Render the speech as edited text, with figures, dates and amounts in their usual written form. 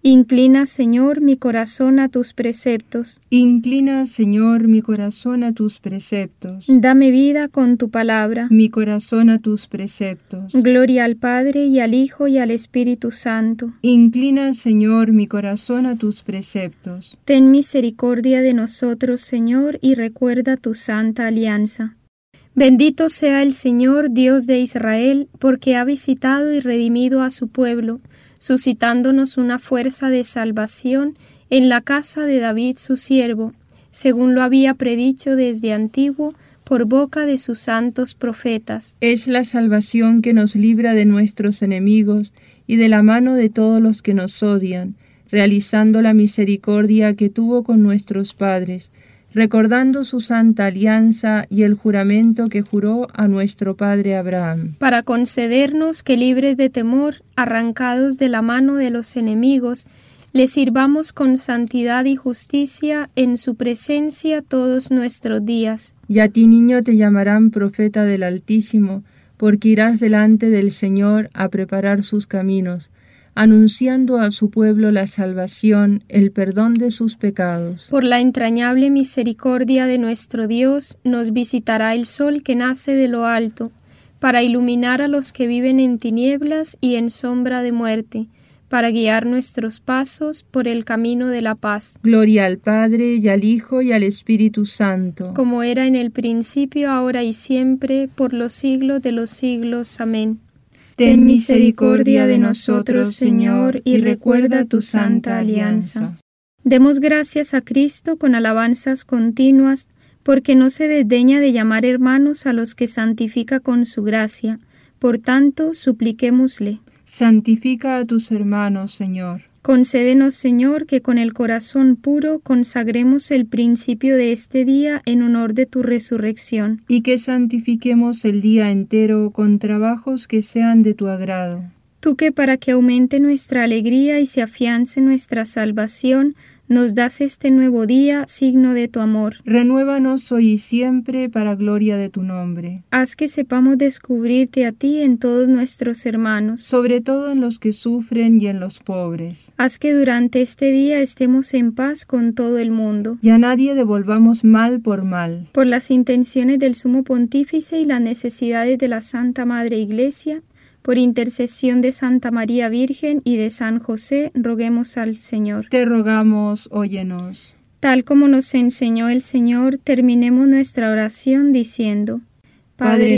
Inclina, Señor, mi corazón a tus preceptos. Inclina, Señor, mi corazón a tus preceptos. Dame vida con tu palabra. Mi corazón a tus preceptos. Gloria al Padre, y al Hijo, y al Espíritu Santo. Inclina, Señor, mi corazón a tus preceptos. Ten misericordia de nosotros, Señor, y recuerda tu santa alianza. Bendito sea el Señor, Dios de Israel, porque ha visitado y redimido a su pueblo, suscitándonos una fuerza de salvación en la casa de David su siervo, según lo había predicho desde antiguo por boca de sus santos profetas. Es la salvación que nos libra de nuestros enemigos y de la mano de todos los que nos odian, realizando la misericordia que tuvo con nuestros padres, recordando su santa alianza y el juramento que juró a nuestro padre Abraham, para concedernos que, libres de temor, arrancados de la mano de los enemigos, le sirvamos con santidad y justicia en su presencia todos nuestros días. Y a ti, niño, te llamarán profeta del Altísimo, porque irás delante del Señor a preparar sus caminos, anunciando a su pueblo la salvación, el perdón de sus pecados. Por la entrañable misericordia de nuestro Dios, nos visitará el sol que nace de lo alto, para iluminar a los que viven en tinieblas y en sombra de muerte, para guiar nuestros pasos por el camino de la paz. Gloria al Padre, y al Hijo, y al Espíritu Santo. Como era en el principio, ahora y siempre, por los siglos de los siglos. Amén. Ten misericordia de nosotros, Señor, y recuerda tu santa alianza. Demos gracias a Cristo con alabanzas continuas, porque no se desdeña de llamar hermanos a los que santifica con su gracia. Por tanto, supliquémosle. Santifica a tus hermanos, Señor. Concédenos, Señor, que con el corazón puro consagremos el principio de este día en honor de tu resurrección. Y que santifiquemos el día entero con trabajos que sean de tu agrado. Tú que para que aumente nuestra alegría y se afiance nuestra salvación, nos das este nuevo día, signo de tu amor. Renuévanos hoy y siempre para gloria de tu nombre. Haz que sepamos descubrirte a ti en todos nuestros hermanos, sobre todo en los que sufren y en los pobres. Haz que durante este día estemos en paz con todo el mundo. Y a nadie devolvamos mal por mal. Por las intenciones del Sumo Pontífice y las necesidades de la Santa Madre Iglesia, por intercesión de Santa María Virgen y de San José, roguemos al Señor. Te rogamos, óyenos. Tal como nos enseñó el Señor, terminemos nuestra oración diciendo: Padre